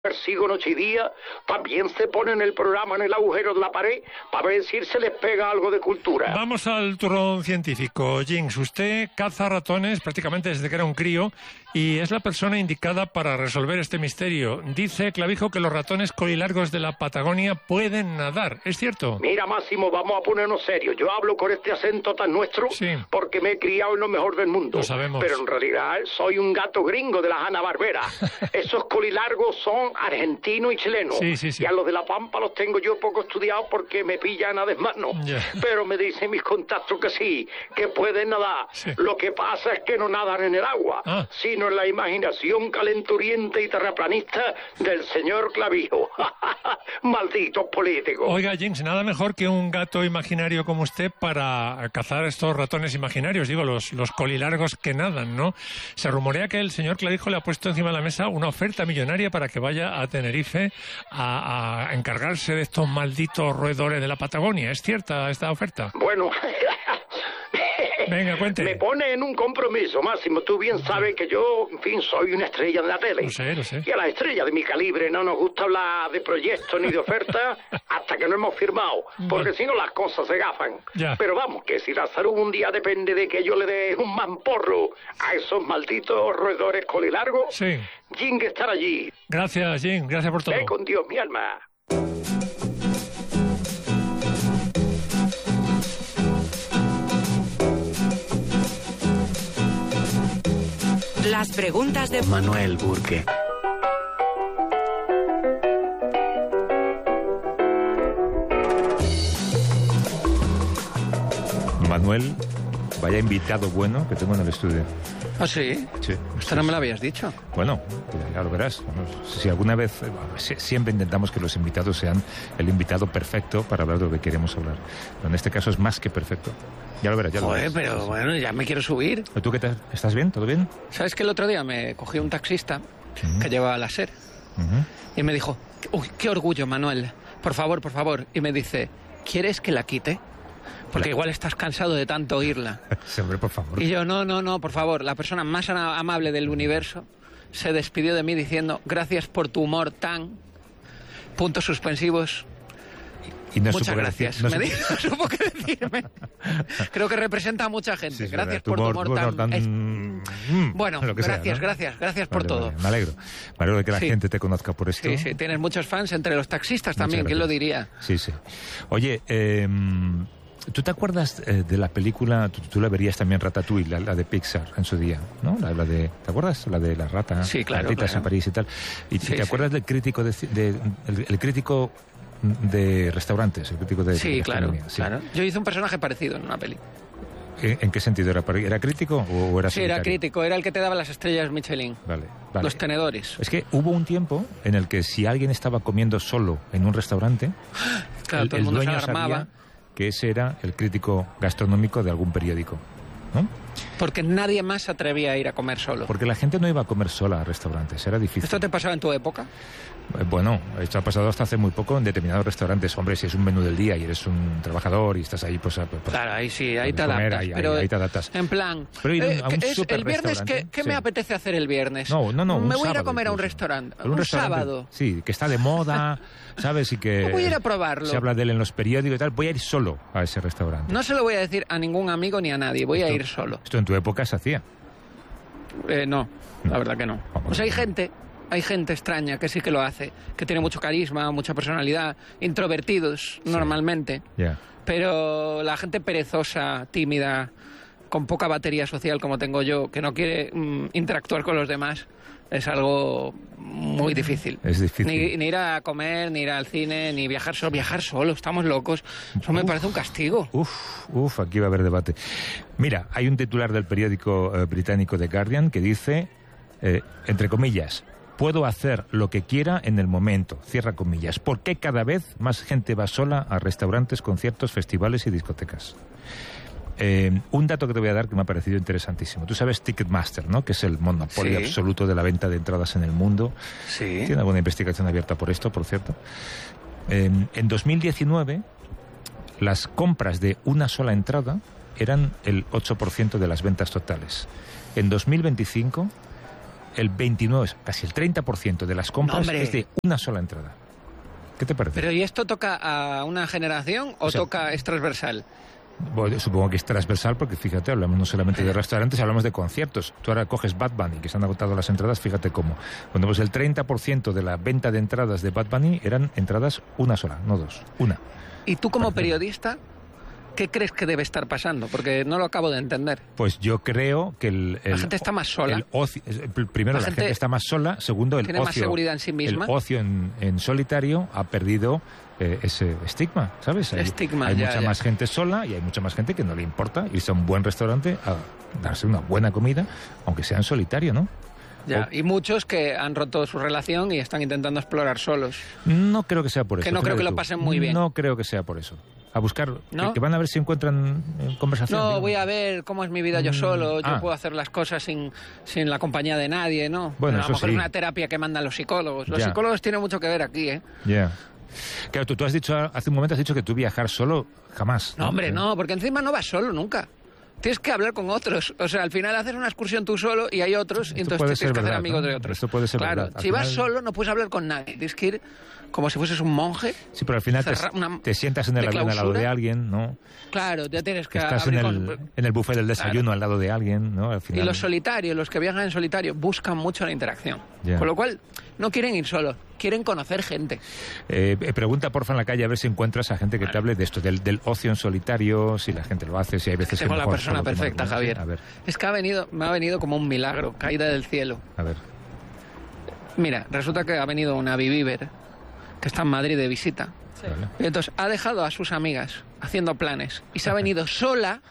Persigo noche y día, también se ponen el programa en el agujero de la pared para ver si se les pega algo de cultura. Vamos al turrón científico. Jinx, usted caza ratones prácticamente desde que era un crío y es la persona indicada para resolver este misterio. Dice Clavijo que los ratones colilargos de la Patagonia pueden nadar. ¿Es cierto? Mira, Máximo, vamos a ponernos serios. Yo hablo con este acento tan nuestro porque me he criado en lo mejor del mundo. Lo sabemos. Pero en realidad soy un gato gringo de la Hanna-Barbera. Esos colilargos son argentino y chileno. Sí. Y a los de La Pampa los tengo yo poco estudiados porque me pillan a desmano. Pero me dicen mis contactos que sí, que pueden nadar. Lo que pasa es que no nadan en el agua, sino en la imaginación calenturienta y terraplanista del señor Clavijo. Malditos políticos. Oiga, Jinx, nada mejor que un gato imaginario como usted para cazar estos ratones imaginarios, digo, los colilargos que nadan, ¿no? Se rumorea que el señor Clavijo le ha puesto encima de la mesa una oferta millonaria para que vaya a Tenerife a encargarse de estos malditos roedores de la Patagonia. ¿Es cierta esta oferta? Bueno... Venga, cuente. Me pone en un compromiso, Máximo. Tú bien sabes que yo, en fin, soy una estrella de la tele. Lo sé. Y a las estrellas de mi calibre no nos gusta hablar de proyectos ni de ofertas hasta que no hemos firmado, porque si no las cosas se gafan. Pero vamos, que si la salud un día depende de que yo le dé un mamporro a esos malditos roedores colilargos, Jing estará allí. Gracias, Jing. Gracias por todo. Ve con Dios, mi alma. Las preguntas de Manuel Burke. Manuel, vaya invitado bueno que tengo en el estudio. ¿Ah, sí? Sí. Esto no me lo habías dicho. Bueno, ya lo verás. Si alguna vez... Siempre intentamos que los invitados sean el invitado perfecto para hablar de lo que queremos hablar. Pero en este caso es más que perfecto. Ya lo verás, Joder, pero bueno, ya me quiero subir. ¿Tú qué tal? ¿Estás bien? ¿Todo bien? ¿Sabes que el otro día me cogí un taxista que llevaba la SER y me dijo, uy, qué orgullo, Manuel, por favor, y me dice, ¿quieres que la quite? Porque igual estás cansado de tanto oírla. Sí, hombre, por favor. Y yo, no, por favor. La persona más amable del universo se despidió de mí diciendo, gracias por tu humor tan... puntos suspensivos. Y no muchas gracias. No supo qué decirme. Creo que representa a mucha gente. Sí, gracias por tu humor tan... Bueno, gracias por todo. Vale, me alegro de que la gente te conozca por esto. Sí, tienes muchos fans entre los taxistas también, ¿quién lo diría? Sí. Oye, ¿tú te acuerdas de la película, tú la verías también, Ratatouille, la de Pixar en su día, ¿no? ¿Te acuerdas? La de la rata, sí, claro, ratitas en París y tal. ¿Y te acuerdas del crítico el crítico de restaurantes, el crítico de... Sí, claro. Yo hice un personaje parecido en una peli. ¿En qué sentido era? ¿Era crítico o era solitario? Sí, era crítico, era el que te daba las estrellas Michelin. Vale. Los tenedores. Es que hubo un tiempo en el que si alguien estaba comiendo solo en un restaurante, claro, todo el mundo dueño se alarmaba. sabía que ese era el crítico gastronómico de algún periódico, ¿no? Porque nadie más se atrevía a ir a comer solo. Porque la gente no iba a comer sola a restaurantes, era difícil. ¿Esto te pasaba en tu época? Bueno, esto ha pasado hasta hace muy poco en determinados restaurantes. Hombre, si es un menú del día y eres un trabajador y estás ahí, pues claro, ahí sí, ahí te adaptas. Ahí te adaptas. En plan, pero el viernes, ¿qué me apetece hacer el viernes? No. Me voy a ir a comer a un restaurante. Un sábado. Sí, que está de moda, ¿sabes? Y que... voy a ir a probarlo. Se habla de él en los periódicos y tal. Voy a ir solo a ese restaurante. No se lo voy a decir a ningún amigo ni a nadie. Voy a ir solo. ¿Esto en tu época se hacía? No, la verdad que no. O sea, hay gente extraña que sí que lo hace, que tiene mucho carisma, mucha personalidad, introvertidos normalmente, pero la gente perezosa, tímida, con poca batería social como tengo yo, que no quiere interactuar con los demás, es algo muy difícil. Es difícil. Ni ir a comer, ni ir al cine, ni viajar solo. Viajar solo, estamos locos. Eso me parece un castigo. Aquí va a haber debate. Mira, hay un titular del periódico británico The Guardian que dice, entre comillas, puedo hacer lo que quiera en el momento, cierra comillas. ¿Por qué cada vez más gente va sola a restaurantes, conciertos, festivales y discotecas? Un dato que te voy a dar que me ha parecido interesantísimo. Tú sabes Ticketmaster, ¿no? Que es el monopolio absoluto de la venta de entradas en el mundo. Sí. Tiene alguna investigación abierta por esto, por cierto. En 2019, las compras de una sola entrada eran el 8% de las ventas totales. En 2025 el 29, casi el 30% de las compras es de una sola entrada. ¿Qué te parece? ¿Pero y esto toca a una generación o sea, es transversal? Bueno, supongo que es transversal porque, fíjate, hablamos no solamente de restaurantes, hablamos de conciertos. Tú ahora coges Bad Bunny, que se han agotado las entradas, fíjate cómo. Cuando pues el 30% de la venta de entradas de Bad Bunny eran entradas una sola, no dos, una. ¿Y tú como periodista, qué crees que debe estar pasando? Porque no lo acabo de entender. Pues yo creo que la gente está más sola. Primero, la gente está más sola. Segundo, el tiene ocio, más seguridad en sí misma. El ocio en solitario ha perdido ese estigma, ¿sabes? Hay mucha más gente sola y hay mucha más gente que no le importa irse a un buen restaurante a darse una buena comida, aunque sea en solitario, ¿no? Ya, y muchos que han roto su relación y están intentando explorar solos. No creo que sea por eso. Que no creo que lo pasen muy bien. No creo que sea por eso. A buscar, ¿no? que van a ver si encuentran conversación. No, voy a ver cómo es mi vida yo solo, yo puedo hacer las cosas sin la compañía de nadie, ¿no? Bueno, a lo mejor sí. Es una terapia que mandan los psicólogos. Los psicólogos tienen mucho que ver aquí, ¿eh? Ya. Claro, tú has dicho, hace un momento has dicho que tú viajar solo jamás. No, hombre, no, porque encima no vas solo nunca. Tienes que hablar con otros. O sea, al final haces una excursión tú solo y hay otros, y entonces tienes que hacer amigos de otros. Esto puede ser claro, verdad. Si vas solo no puedes hablar con nadie. Tienes que ir como si fueses un monje. Sí, pero al final te sientas en el avión al lado de alguien, ¿no? Claro, ya tienes que... Estás en el buffet del desayuno al lado de alguien, ¿no? Al final... Y los solitarios, los que viajan en solitario, buscan mucho la interacción. Con lo cual, no quieren ir solos, quieren conocer gente. Pregunta, porfa, en la calle a ver si encuentras a gente que te hable de esto, del ocio en solitario, si la gente lo hace, si hay veces que... Tengo la persona perfecta, Javier. A ver. Es que me ha venido como un milagro, caída del cielo. A ver. Mira, resulta que ha venido una Biviver, que está en Madrid de visita. Sí. Vale. Y entonces ha dejado a sus amigas haciendo planes y se ha venido sola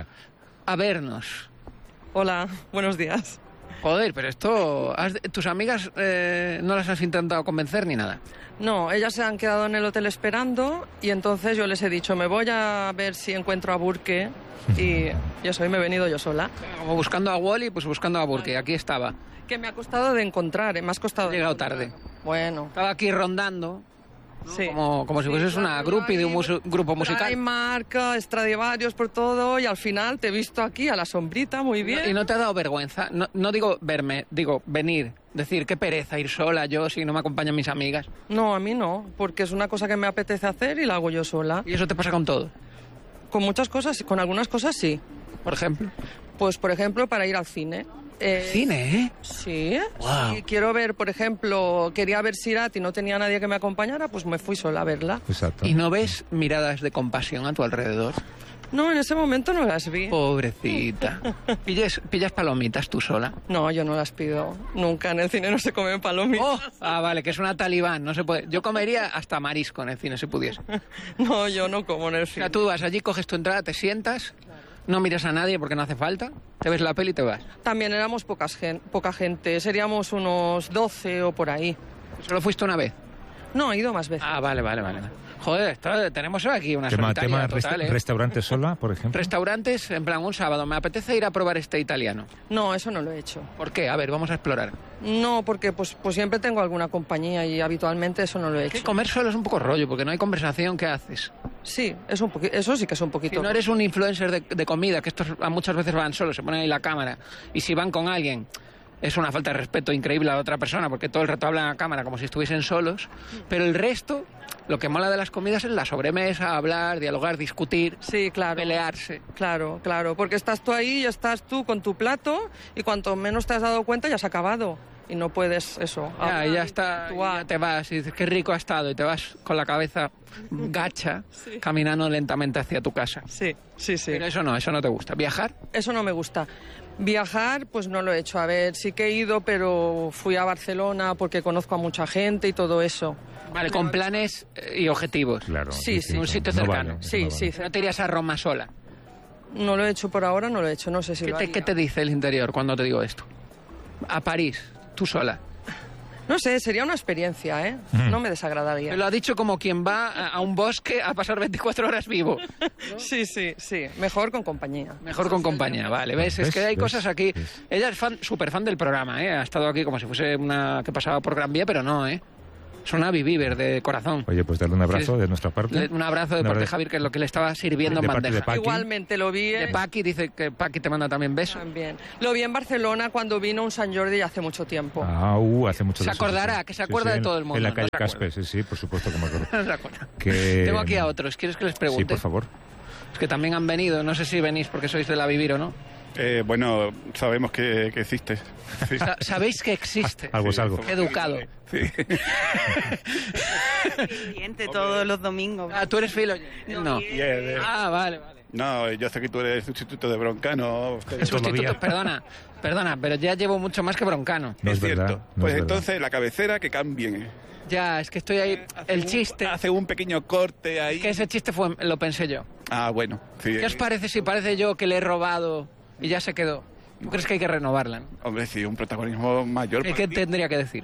a vernos. Hola, buenos días. Joder, pero esto... ¿Tus amigas no las has intentado convencer ni nada? No, ellas se han quedado en el hotel esperando y entonces yo les he dicho, me voy a ver si encuentro a Burke y me he venido yo sola. Como buscando a Wally, pues buscando a Burke, aquí estaba. Que me ha costado de encontrar, me ha costado... He llegado tarde. Bueno. Estaba aquí rondando, ¿no? Sí. Como si fueses una groupie de un grupo musical. Hay marca, Stradivarius por todo y al final te he visto aquí a la sombrita, muy bien. ¿Y no te ha dado vergüenza? No digo verme, digo venir. Decir, qué pereza ir sola yo si no me acompañan mis amigas. No, a mí no, porque es una cosa que me apetece hacer y la hago yo sola. ¿Y eso te pasa con todo? Con muchas cosas, con algunas cosas sí. ¿Por ejemplo? Pues, por ejemplo, para ir al cine. ¿Cine, eh? Sí. Wow. Si quiero ver, por ejemplo, quería ver Sirat y no tenía nadie que me acompañara, pues me fui sola a verla. Exacto. ¿Y no ves miradas de compasión a tu alrededor? No, en ese momento no las vi. Pobrecita. ¿Pillas palomitas tú sola? No, yo no las pido. Nunca en el cine no se comen palomitas. Oh, vale, que es una talibán, no se puede. Yo comería hasta marisco en el cine si pudiese. No, yo no como en el cine. O sea, tú vas allí, coges tu entrada, te sientas, no miras a nadie porque no hace falta, te ves la peli y te vas. También éramos poca gente, seríamos unos 12 o por ahí. ¿Solo fuiste una vez? No, he ido más veces. Vale. Joder, tenemos aquí una solitaria total, ¿Restaurantes sola, por ejemplo? Restaurantes, en plan, un sábado, me apetece ir a probar este italiano. No, eso no lo he hecho. ¿Por qué? A ver, vamos a explorar. No, porque pues siempre tengo alguna compañía y habitualmente eso no lo he hecho. Que comer solo es un poco rollo, porque no hay conversación, ¿qué haces? Sí, eso sí que es un poquito. Si no eres un influencer de comida, que estos muchas veces van solos, se ponen ahí la cámara, y si van con alguien... Es una falta de respeto increíble a la otra persona porque todo el rato hablan a cámara como si estuviesen solos, pero el resto, lo que mola de las comidas es la sobremesa, hablar, dialogar, discutir, sí, claro, pelearse. Claro, porque estás tú ahí y estás tú con tu plato y cuanto menos te has dado cuenta ya has acabado y no puedes eso. Ya está, ya te vas y dices qué rico ha estado y te vas con la cabeza gacha caminando lentamente hacia tu casa. Sí. Pero eso no te gusta. ¿Viajar? Eso no me gusta. Viajar, pues no lo he hecho. A ver, sí que he ido, pero fui a Barcelona porque conozco a mucha gente y todo eso. Vale, con planes y objetivos. Claro. Sí. Un sitio cercano. Sí. ¿No te irías a Roma sola? No lo he hecho por ahora, no lo he hecho. No sé si ¿Qué te dice el interior cuando te digo esto? A París, tú sola. No sé, sería una experiencia, ¿eh? No me desagradaría. Me lo ha dicho como quien va a un bosque a pasar 24 horas vivo. ¿No? Sí. Mejor con compañía. Mejor con compañía, vale. ¿Ves? Es que hay cosas aquí... Ella es súper fan del programa, ¿eh? Ha estado aquí como si fuese una que pasaba por Gran Vía, pero no, ¿eh? Es una Viviver de corazón. Oye, pues darle un abrazo de nuestra parte. Un abrazo de parte de Javier, que es lo que le estaba sirviendo en bandeja. Igualmente lo vi. De Paqui, dice que Paqui te manda también besos. También. Lo vi en Barcelona cuando vino un San Jordi hace mucho tiempo. Hace mucho tiempo. Se acordará, que se acuerda de todo el mundo. En la calle Caspe, sí, por supuesto que me acuerdo. No se acuerda. Tengo aquí a otros, ¿quieres que les pregunte? Sí, por favor. Es que también han venido, no sé si venís porque sois de la Vivir o no. Bueno, sabemos que existe. Sí. ¿Sabéis que existe? Algo es algo. Qué educado. Sí. Oyente todos los domingos. ¿Tú eres filo? No. Vale. No, yo sé que tú eres sustituto de Broncano. Sustituto, perdona, pero ya llevo mucho más que Broncano. No es cierto. Verdad, pues entonces la cabecera que cambien. Ya, es que estoy ahí. El chiste. Hace un pequeño corte ahí. Que ese chiste lo pensé yo. Bueno. Sí. ¿Qué os parece si parece yo que le he robado y ya se quedó? ¿Tú crees que hay que renovarla? Hombre, sí, un protagonismo mayor. ¿Qué tendría que decir?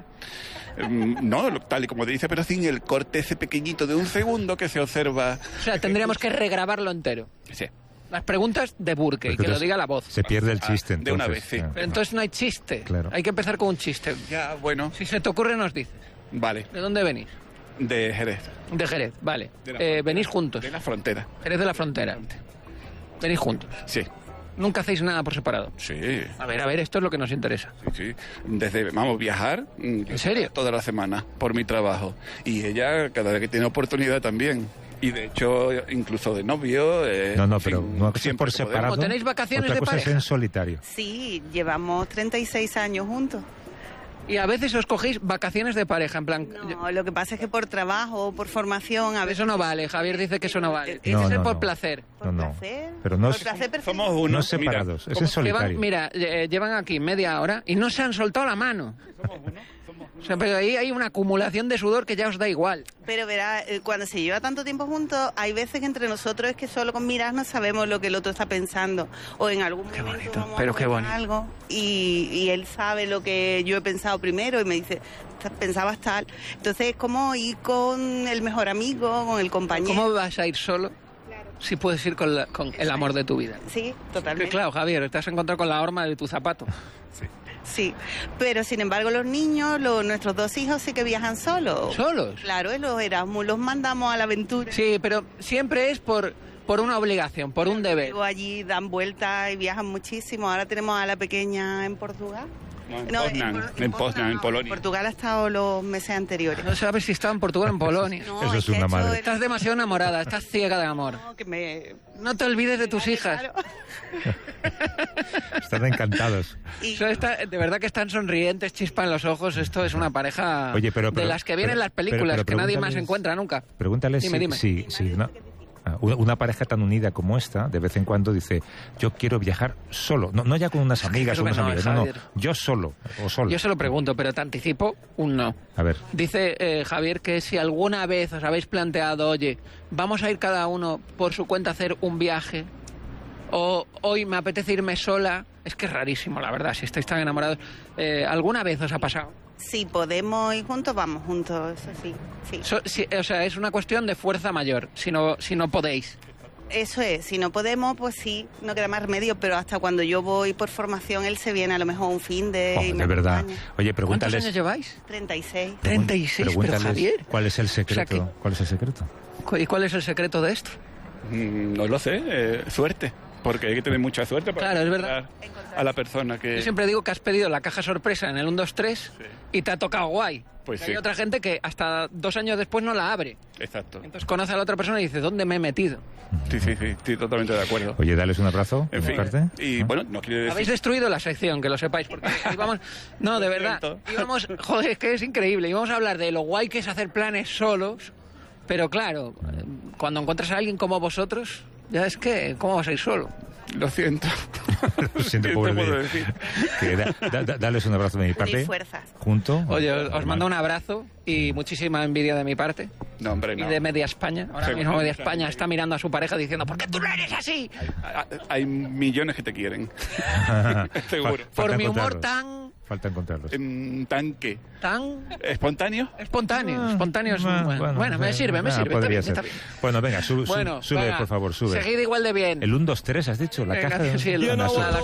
No, tal y como te dice, pero sin el corte ese pequeñito de un segundo que se observa. O sea, tendríamos que regrabarlo entero. Sí. Las preguntas de Burke, y que lo diga la voz. Se pierde el chiste, entonces. De una vez, sí. Pero entonces no hay chiste. Claro. Hay que empezar con un chiste. Ya, bueno. Si se te ocurre, nos dices. Vale. ¿De dónde venís? De Jerez. De Jerez, vale. ¿Venís juntos? De la frontera. Jerez de la frontera. Venís juntos. Sí. ¿Nunca hacéis nada por separado? Sí. A ver, esto es lo que nos interesa. Sí. Vamos a viajar. ¿En serio? Toda la semana, por mi trabajo. Y ella, cada vez que tiene oportunidad también. Y de hecho, incluso de novio. Pero no siempre por separado. ¿O tenéis vacaciones de pareja? Es en solitario. Sí, llevamos 36 años juntos. Y a veces os cogéis vacaciones de pareja, en plan... No, lo que pasa es que por trabajo, por formación... a veces... Eso no vale, Javier dice que eso no vale. No, es por placer. ¿Por placer? Pero no por placer perfecto. Somos unos. No separados, es en solitario. Llevan aquí media hora y no se han soltado la mano. Somos uno. O sea, pero ahí hay una acumulación de sudor que ya os da igual. Pero verá, cuando se lleva tanto tiempo juntos, hay veces que entre nosotros es que solo con mirarnos sabemos lo que el otro está pensando. O en algún momento bonito, vamos pero a qué bonito. algo y él sabe lo que yo he pensado primero y me dice, pensabas tal. Entonces es como ir con el mejor amigo, con el compañero. ¿Cómo vas a ir solo? Si puedes ir con el amor de tu vida. Sí, totalmente. Claro, Javier, te has encontrado con la horma de tu zapato. Sí, pero sin embargo los niños, nuestros 2 hijos sí que viajan solos. ¿Solos? Claro, los Erasmus los mandamos a la aventura. Sí, pero siempre es por una obligación, por un deber. Luego allí dan vueltas y viajan muchísimo. Ahora tenemos a la pequeña en Portugal. En Poznan, en Polonia. Portugal ha estado los meses anteriores. No sabes si estaba en Portugal o en Polonia. No, eso es una madre. Estás demasiado enamorada, estás ciega de amor. No te olvides de tus hijas. Claro. Están encantados. De verdad que están sonrientes, chispan los ojos. Esto es una pareja de las que vienen las películas, que nadie más encuentra nunca. Pregúntale dime. si una pareja tan unida como esta, de vez en cuando dice, yo quiero viajar solo. No ya con unas amigas o unos amigos, no. Yo solo o solo. Yo se lo pregunto, pero te anticipo un no. A ver. Dice Javier que si alguna vez os habéis planteado, oye, vamos a ir cada uno por su cuenta a hacer un viaje, o hoy me apetece irme sola, es que es rarísimo, la verdad, si estáis tan enamorados. ¿Alguna vez os ha pasado? Si podemos ir juntos, vamos juntos, eso sí. O sea, es una cuestión de fuerza mayor, si no podéis. Eso es, si no podemos, pues sí, no queda más remedio, pero hasta cuando yo voy por formación, él se viene a lo mejor un fin de... de verdad. Acompaña. Oye, pregúntales... ¿Cuántos años lleváis? 36. 36, pero Javier... ¿Cuál es el secreto? O sea, ¿Cuál es el secreto? ¿Y cuál es el secreto de esto? No lo sé, suerte. Porque hay que tener mucha suerte para es verdad. A la persona que... Yo siempre digo que has pedido la caja sorpresa en el 1, 2, 3 y te ha tocado guay. Pues sí. Hay otra gente que hasta 2 años después no la abre. Exacto. Entonces conoce a la otra persona y dice, ¿dónde me he metido? Sí, estoy totalmente de acuerdo. Oye, dales un abrazo. En fin. Parte. Y bueno, no quiere decir... Habéis destruido la sección, que lo sepáis, porque íbamos... No, de verdad. Joder, es que es increíble. Íbamos a hablar de lo guay que es hacer planes solos, pero claro, cuando encuentras a alguien como vosotros, ya es que, ¿cómo vas a ir solo? Lo siento. Lo siento, pobre mío. Dales un abrazo de mi parte. Ni fuerzas. Junto. Oye, os mando un abrazo y muchísima envidia de mi parte. No, hombre, no. Y de Media España. Ahora mismo Media España está mirando a su pareja diciendo, ¿por qué tú no eres así? Hay millones que te quieren. Seguro. Por mi humor tan... Falta encontrarlos. ¿Tan qué? ¿Tan? ¿Espontáneo? Espontáneo es bueno, me sirve. Podría ser. Está bien. Bueno, venga, sube, venga, por favor, sube. Seguid igual de bien. El 1, 2, 3, has dicho, la caja de... Sí, la